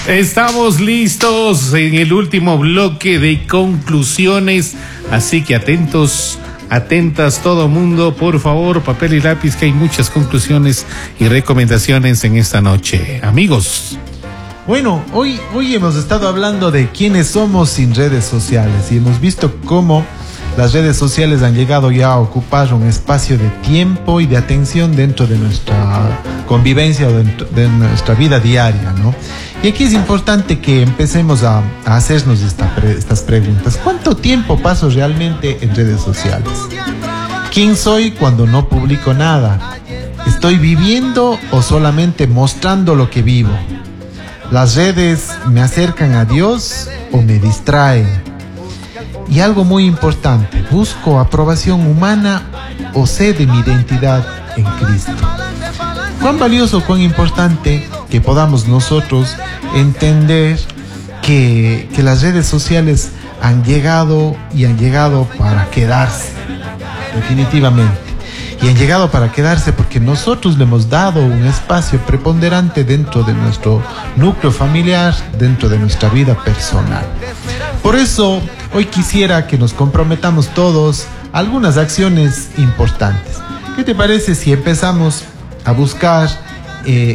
Estamos listos en el último bloque de conclusiones, así que atentos, atentas todo mundo, por favor, papel y lápiz, que hay muchas conclusiones y recomendaciones en esta noche. Amigos. Bueno, hoy hemos estado hablando de quiénes somos sin redes sociales y hemos visto cómo las redes sociales han llegado ya a ocupar un espacio de tiempo y de atención dentro de nuestra convivencia o de nuestra vida diaria, ¿no? Y aquí es importante que empecemos a hacernos estas preguntas. ¿Cuánto tiempo paso realmente en redes sociales? ¿Quién soy cuando no publico nada? ¿Estoy viviendo o solamente mostrando lo que vivo? ¿Las redes me acercan a Dios o me distraen? Y algo muy importante, ¿busco aprobación humana o sé de mi identidad en Cristo? Cuán valioso, cuán importante que podamos nosotros entender que las redes sociales han llegado para quedarse, definitivamente. Y han llegado para quedarse porque nosotros le hemos dado un espacio preponderante dentro de nuestro núcleo familiar, dentro de nuestra vida personal. Por eso, hoy quisiera que nos comprometamos todos a algunas acciones importantes. ¿Qué te parece si empezamos a buscar el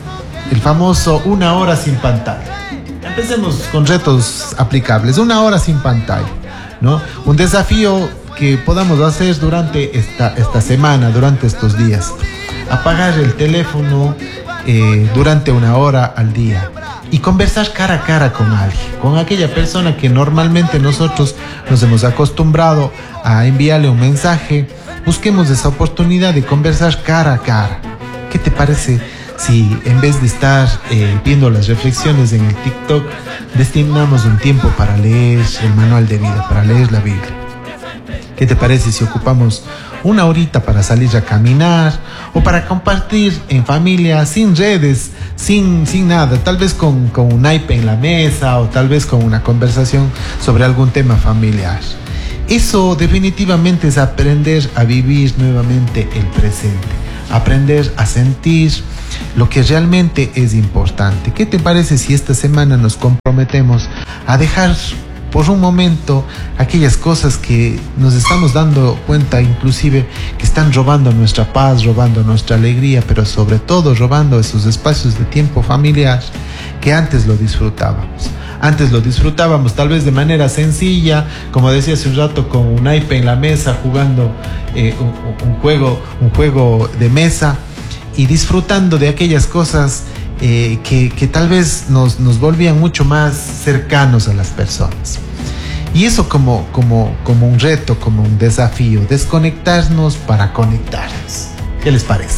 famoso 1 hora sin pantalla? Empecemos con retos aplicables. 1 hora sin pantalla, ¿no? Un desafío que podamos hacer durante esta semana, durante estos días. Apagar el teléfono durante 1 hora al día y conversar cara a cara con alguien, con aquella persona que normalmente nosotros nos hemos acostumbrado a enviarle un mensaje. Busquemos esa oportunidad de conversar cara a cara. ¿Qué te parece si en vez de estar viendo las reflexiones en el TikTok, destinamos un tiempo para leer el manual de vida, para leer la Biblia? ¿Qué te parece si ocupamos 1 horita para salir a caminar o para compartir en familia, sin redes, sin nada, tal vez con un naipe en la mesa o tal vez con una conversación sobre algún tema familiar? Eso definitivamente es aprender a vivir nuevamente el presente, aprender a sentir lo que realmente es importante. ¿Qué te parece si esta semana nos comprometemos a dejar por un momento aquellas cosas que nos estamos dando cuenta inclusive que están robando nuestra paz, robando nuestra alegría, pero sobre todo robando esos espacios de tiempo familiar que antes lo disfrutábamos? Antes lo disfrutábamos tal vez de manera sencilla, como decía hace un rato, con un naipe en la mesa, jugando un juego de mesa y disfrutando de aquellas cosas que tal vez nos volvían mucho más cercanos a las personas. Y eso como un reto, como un desafío, desconectarnos para conectarnos. ¿Qué les parece?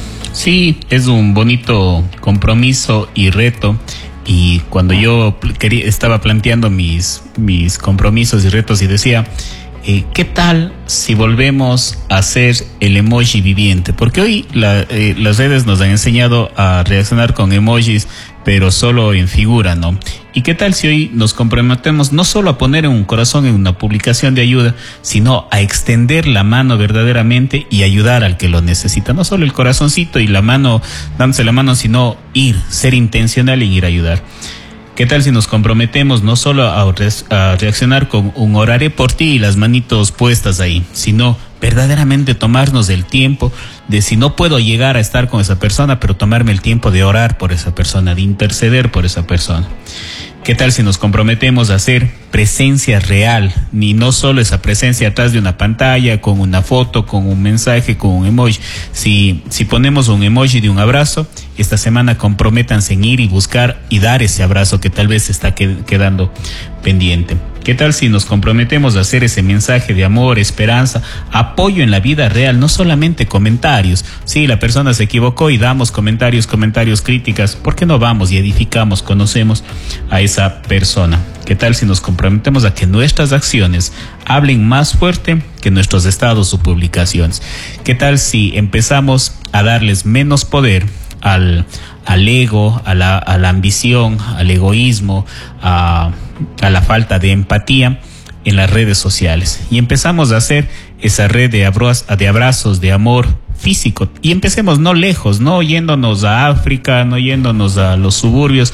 Sí, es un bonito compromiso y reto. Y cuando yo estaba planteando mis compromisos y retos y decía, ¿qué tal si volvemos a hacer el emoji viviente? Porque hoy las redes nos han enseñado a reaccionar con emojis, pero solo en figura, ¿no? ¿Y qué tal si hoy nos comprometemos no solo a poner un corazón en una publicación de ayuda, sino a extender la mano verdaderamente y ayudar al que lo necesita? No solo el corazoncito y la mano, dándose la mano, sino ser intencional en ir a ayudar. ¿Qué tal si nos comprometemos no solo a reaccionar con un oraré por ti y las manitos puestas ahí, sino verdaderamente tomarnos el tiempo de, si no puedo llegar a estar con esa persona, pero tomarme el tiempo de orar por esa persona, de interceder por esa persona? ¿Qué tal si nos comprometemos a hacer presencia real, ni no solo esa presencia atrás de una pantalla, con una foto, con un mensaje, con un emoji? Si ponemos un emoji de un abrazo, esta semana comprométanse en ir y buscar y dar ese abrazo que tal vez está quedando pendiente. ¿Qué tal si nos comprometemos a hacer ese mensaje de amor, esperanza, apoyo en la vida real, no solamente comentarios? Sí, la persona se equivocó y damos comentarios, críticas. ¿Por qué no vamos y edificamos, conocemos a esa persona? ¿Qué tal si nos comprometemos a que nuestras acciones hablen más fuerte que nuestros estados o publicaciones? ¿Qué tal si empezamos a darles menos poder al ego, a la ambición, al egoísmo, a la falta de empatía en las redes sociales? Y empezamos a hacer esa red de abrazos, de amor físico. Y empecemos no lejos, no yéndonos a África, no yéndonos a los suburbios,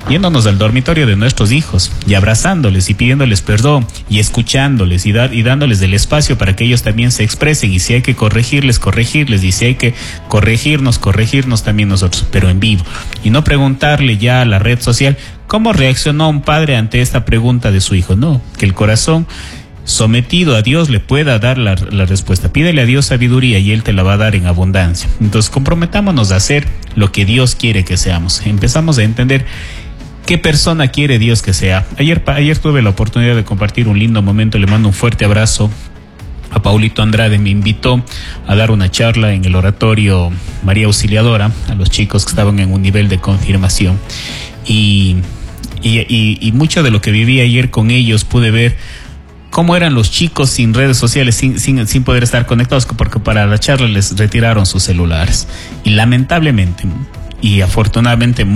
yéndonos al dormitorio de nuestros hijos y abrazándoles y pidiéndoles perdón y escuchándoles y dándoles el espacio para que ellos también se expresen, y si hay que corregirles, y si hay que corregirnos también nosotros, pero en vivo, y no preguntarle ya a la red social cómo reaccionó un padre ante esta pregunta de su hijo. No, que el corazón sometido a Dios le pueda dar la respuesta. Pídele a Dios sabiduría y Él te la va a dar en abundancia. Entonces comprometámonos a hacer lo que Dios quiere que seamos. Empezamos a entender qué persona quiere Dios que sea. Ayer tuve la oportunidad de compartir un lindo momento. Le mando un fuerte abrazo a Paulito Andrade. Me invitó a dar una charla en el oratorio María Auxiliadora a los chicos que estaban en un nivel de confirmación, y mucho de lo que viví ayer con ellos pude ver cómo eran los chicos sin redes sociales, sin poder estar conectados, porque para la charla les retiraron sus celulares. Y lamentablemente, y afortunadamente,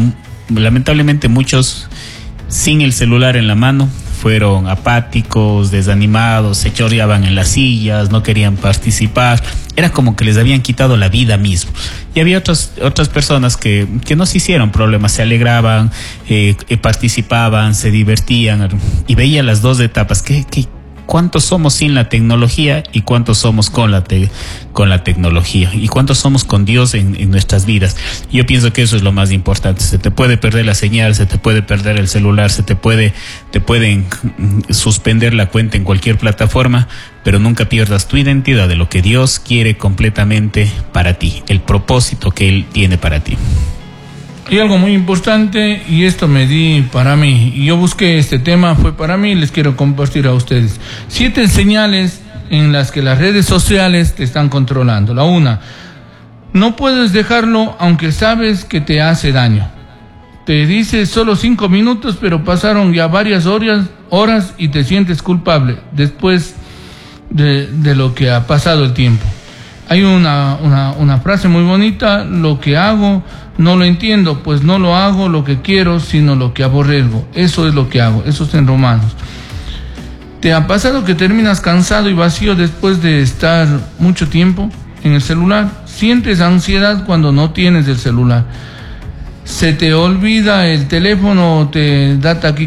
muchos sin el celular en la mano fueron apáticos, desanimados, se chorreaban en las sillas, no querían participar. Era como que les habían quitado la vida mismo. Y había otras personas que no se hicieron problemas, se alegraban, participaban, se divertían, y veía las dos etapas. ¿Cuántos somos sin la tecnología y cuántos somos con la tecnología? ¿Y cuántos somos con Dios en nuestras vidas? Yo pienso que eso es lo más importante. Se te puede perder la señal, se te puede perder el celular, te pueden suspender la cuenta en cualquier plataforma, pero nunca pierdas tu identidad de lo que Dios quiere completamente para ti, el propósito que Él tiene para ti. Y algo muy importante, y esto me di para mí, y yo busqué este tema, fue para mí, y les quiero compartir a ustedes. 7 señales en las que las redes sociales te están controlando. La 1, no puedes dejarlo aunque sabes que te hace daño. Te dice solo 5 minutos, pero pasaron ya varias horas y te sientes culpable después de lo que ha pasado el tiempo. Hay una frase muy bonita: lo que hago no lo entiendo, pues no lo hago lo que quiero, sino lo que aborrezco. Eso es lo que hago. Eso está en Romanos. ¿Te ha pasado que terminas cansado y vacío después de estar mucho tiempo en el celular? Sientes ansiedad cuando no tienes el celular. Se te olvida el teléfono, te da